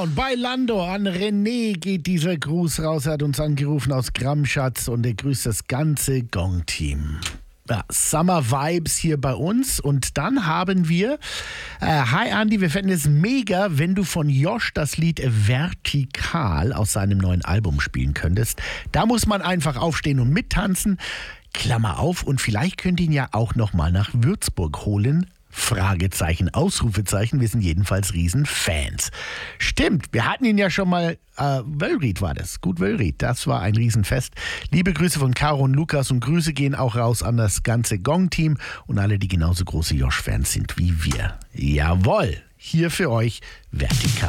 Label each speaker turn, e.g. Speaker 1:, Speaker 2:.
Speaker 1: und bei Lando an René geht dieser Gruß raus. Er hat uns angerufen aus Gramschatz und er grüßt das ganze Gong-Team. Ja, Summer Vibes hier bei uns. Und dann haben wir, hi Andi, wir fänden es mega, wenn du von Josh das Lied Vertikal aus seinem neuen Album spielen könntest. Da muss man einfach aufstehen und mittanzen. Klammer auf, und vielleicht könnt ihr ihn ja auch nochmal nach Würzburg holen. Fragezeichen, Ausrufezeichen, wir sind jedenfalls Riesenfans. Stimmt, wir hatten ihn ja schon mal, Wöllried war das, Gut Wöllried, das war ein Riesenfest. Liebe Grüße von Caro und Lukas und Grüße gehen auch raus an das ganze Gong-Team und alle, die genauso große Josh-Fans sind wie wir. Jawohl, hier für euch Vertikal.